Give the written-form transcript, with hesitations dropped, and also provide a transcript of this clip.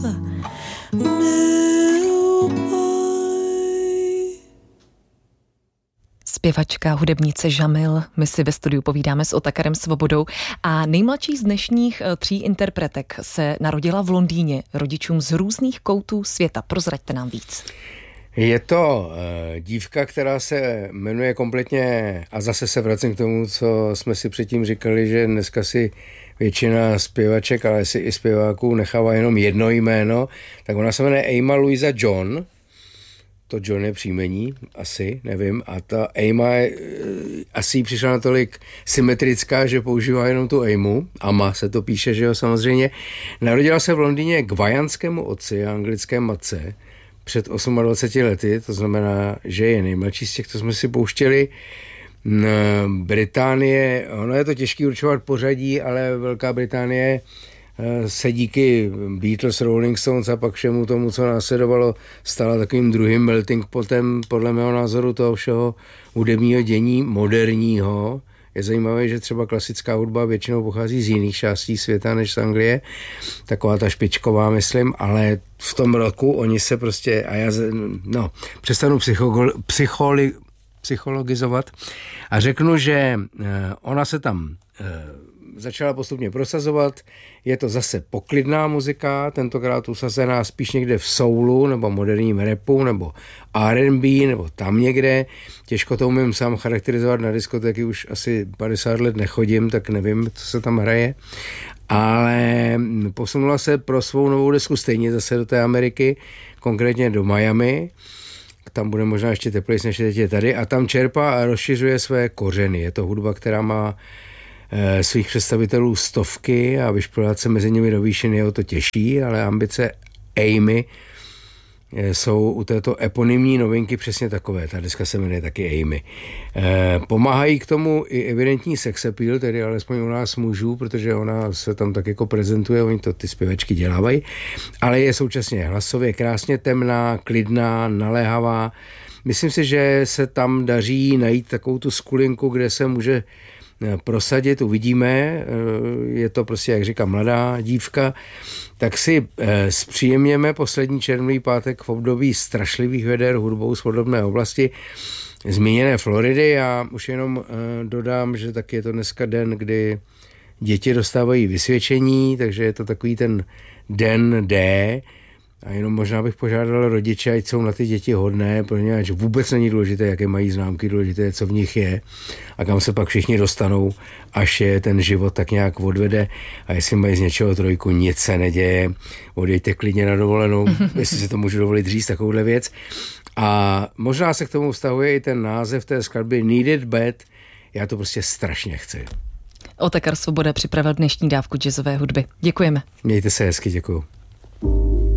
a new boy. Zpěvačka, hudebnice Jamil, my si ve studiu povídáme s Otakarem Svobodou a nejmladší z dnešních 3 interpretek se narodila v Londýně rodičům z různých koutů světa. Prozraďte nám víc. Je to dívka, která se jmenuje kompletně, a zase se vracím k tomu, co jsme si předtím říkali, že dneska si většina zpěvaček, ale si i zpěváků nechává jenom jedno jméno, tak ona se jmenuje Emma Louisa John. To John je příjmení, asi, nevím. A ta Emma asi jí přišla natolik symetrická, že používá jenom tu Emu. Ama se to píše, že jo, samozřejmě. Narodila se v Londýně k vajanskému otci a anglické matce před 28 lety, to znamená, že je nejmladší z těch, co jsme si pouštěli. Británie, ono je to těžké určovat pořadí, ale Velká Británie se díky Beatles, Rolling Stones a pak všemu tomu, co následovalo, stala takovým druhým melting potem, podle mého názoru, toho všeho hudebního dění moderního. Je zajímavé, že třeba klasická hudba většinou pochází z jiných částí světa než z Anglie, taková ta špičková, myslím, ale v tom roku oni se prostě, a já přestanu psychologizovat a řeknu, že ona se tam začala postupně prosazovat. Je to zase poklidná muzika, tentokrát usazená spíš někde v soulu nebo moderním rapu nebo R&B nebo tam někde. Těžko to umím sám charakterizovat, na diskotéky už asi 50 let nechodím, tak nevím, co se tam hraje. Ale posunula se pro svou novou desku stejně zase do té Ameriky, konkrétně do Miami. Tam bude možná ještě teplejší, než teď je tady. A tam čerpá a rozšiřuje své kořeny. Je to hudba, která má svých představitelů stovky a vyšplhat se mezi nimi do výšiny je o to těžší, ale ambice Amy jsou u této eponymní novinky přesně takové. Ta deska se jmenuje taky Amy. Pomáhají k tomu i evidentní sex appeal, tedy alespoň u nás mužů, protože ona se tam tak jako prezentuje, oni to ty zpěvačky dělávají, ale je současně hlasově krásně temná, klidná, naléhavá. Myslím si, že se tam daří najít takovou tu skulinku, kde se může prosadit, uvidíme, je to prostě, jak říkám, mladá dívka, tak si zpříjemněme poslední červnový pátek v období strašlivých veder hudbou z podobné oblasti zmíněné Floridy. Já už jenom dodám, že taky je to dneska den, kdy děti dostávají vysvědčení, takže je to takový ten den D. A jenom možná bych požádal rodiče, ať jsou na ty děti hodné, protože vůbec není důležité, jaké mají známky, důležité je, co v nich je a kam se pak všichni dostanou, až je ten život tak nějak odvede. A jestli mají z něčeho 3, nic se neděje, odejďte klidně na dovolenou, jestli si to můžu dovolit říct, takovouhle věc. A možná se k tomu vztahuje i ten název té skladby Need It Bad, já to prostě strašně chci. Otakar Svoboda připravil dnešní dávku jazzové hudby. Děkujeme. Mějte se hezky, děkuju.